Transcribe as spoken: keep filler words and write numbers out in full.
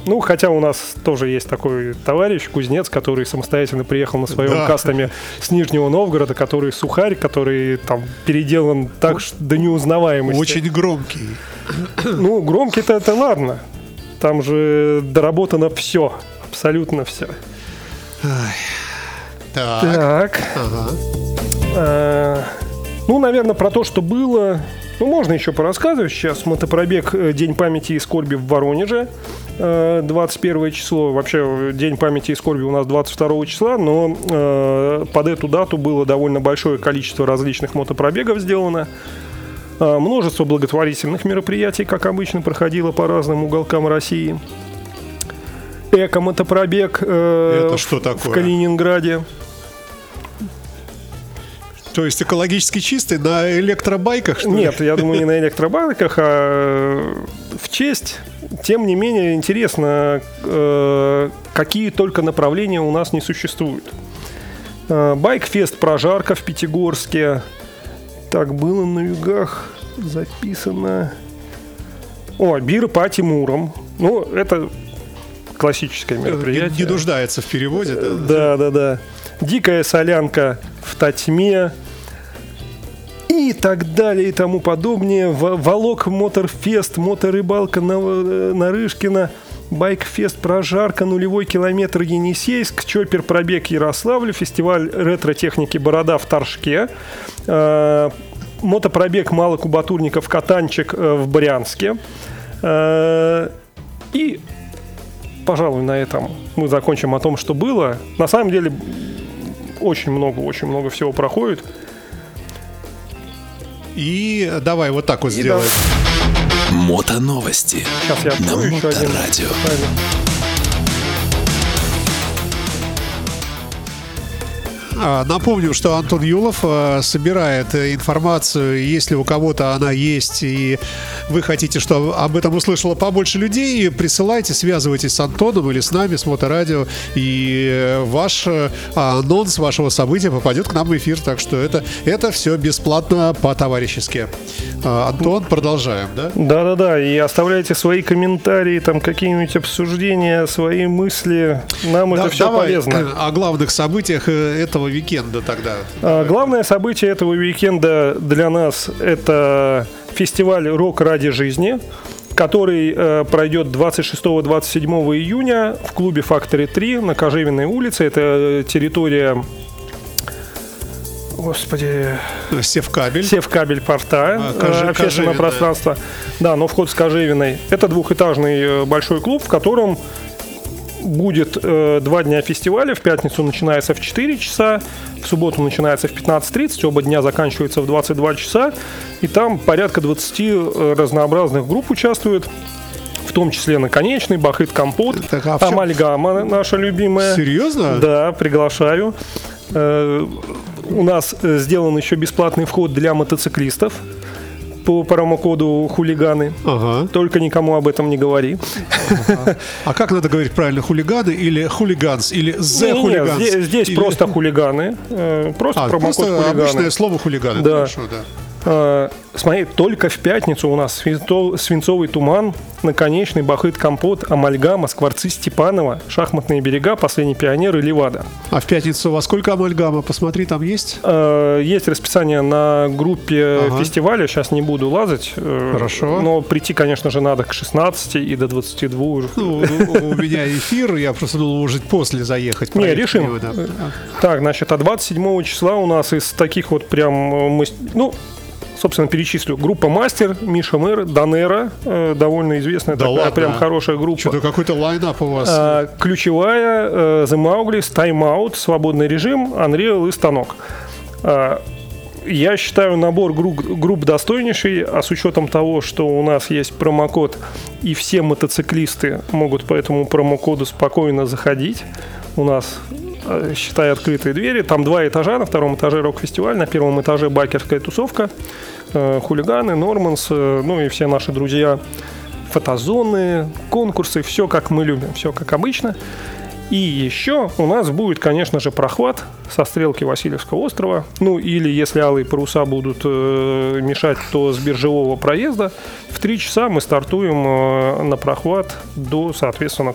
Ну, хотя у нас тоже есть такой товарищ, кузнец, который самостоятельно приехал на своем да. кастоме с Нижнего Новгорода, который сухарь, который там переделан так до неузнаваемости. Очень громкий. Ну, громкий-то это ладно. Там же доработано все, абсолютно все. Так. Так. Ага. А, ну, наверное, про то, что было... Ну, можно еще порассказывать. Сейчас мотопробег «День памяти и скорби» в Воронеже. двадцать первое число. Вообще, День памяти и скорби у нас двадцать второго числа, но э, под эту дату было довольно большое количество различных мотопробегов сделано. Э, множество благотворительных мероприятий, как обычно, проходило по разным уголкам России. Эко-мотопробег э, Это что такое? в Калининграде. То есть экологически чистый на электробайках, что ли? Нет, я думаю, не на электробайках, а в честь. Тем не менее, интересно, какие только направления у нас не существуют. Байк-фест «Прожарка» в Пятигорске. Так, было на югах записано. О, бир-пати Муром. Ну, это классическое мероприятие. Не, не нуждается в переводе. Да, да, да. Дикая солянка в Татьме. И так далее, и тому подобное. Волок Моторфест, моторыбалка на Нарышкина, Байкфест Прожарка, нулевой километр Енисейск, Чоппер пробег Ярославль, фестиваль ретро-техники Борода в Торжке, э, мотопробег малокубатурников Катанчик в Брянске. Э, и, пожалуй, на этом мы закончим о том, что было. На самом деле, очень много, очень много всего проходит. И давай вот так вот и сделаем. Мотоновости на Моторадио. Напомним, что Антон Юлов собирает информацию, если у кого-то она есть, и вы хотите, чтобы об этом услышало побольше людей, присылайте, связывайтесь с Антоном или с нами, с Моторадио, и ваш анонс вашего события попадет к нам в эфир, так что это, это все бесплатно по-товарищески. Антон, продолжаем, да? Да-да-да, и оставляйте свои комментарии, там какие-нибудь обсуждения, свои мысли, нам да, это все давай полезно. О главных событиях этого уикенда тогда. А, главное событие этого уикенда для нас — это фестиваль «Рок ради жизни», который э, пройдет двадцать шестого — двадцать седьмого июня в клубе Factory три на Кожевенной улице. Это территория... Господи... Севкабель. Севкабель порта, а, кожи, общественное пространство. Да, но вход с Кожевиной. Это двухэтажный большой клуб, в котором будет э, два дня фестиваля. В пятницу начинается в четыре часа, в субботу начинается в пятнадцать тридцать, оба дня заканчиваются в двадцать два часа. И там порядка двадцати разнообразных групп участвуют, в том числе «Наконечный», «Бахыт Компот», так, а «Амальгама» наша любимая. Серьезно? Да, приглашаю. Э, у нас сделан еще бесплатный вход для мотоциклистов по промокоду «Хулиганы». Ага. Только никому об этом не говори. Ага. А как надо говорить правильно? «Хулиганы» или «хулиганс» или «зе хулиганс»? Здесь, здесь или... просто «Хулиганы». Просто а, промокод просто «Хулиганы». Обычное слово «хулиганы». Да. Хорошо, да. Uh, смотри, только в пятницу у нас «Свинцовый туман», «Наконечный», «Бахыт Компот», «Амальгама», «Скворцы Степанова», «Шахматные берега», «Последний пионер» и «Левада». А в пятницу во сколько «Амальгама»? Посмотри, там есть? Uh, есть расписание на группе ага. фестиваля, сейчас не буду лазать. Хорошо. Но прийти, конечно же, надо к шестнадцати и до двадцати двух. Ну, у меня эфир, я просто думал, может, после заехать. Не, решим. Так, значит, а двадцать седьмого числа у нас из таких вот прям... Ну, собственно, перечислю. Группа «Мастер», Миша Мэр, Данера, э, довольно известная, да такая ладно? Прям хорошая группа. Что-то какой-то лайнап у вас. Э, ключевая, э, The Mauglies, Time Out, Свободный режим, Unreal и Станок. Э, я считаю набор групп, групп достойнейший, а с учетом того, что у нас есть промокод, и все мотоциклисты могут по этому промокоду спокойно заходить. У нас... считай, открытые двери. Там два этажа. На втором этаже рок-фестиваль, на первом этаже байкерская тусовка, э, хулиганы, Норманс, э, ну и все наши друзья, фотозоны, конкурсы, все как мы любим, все как обычно. И еще у нас будет, конечно же, прохват со стрелки Васильевского острова. Ну или если алые паруса будут э, мешать, то с биржевого проезда. В три часа мы стартуем э, на прохват до, соответственно,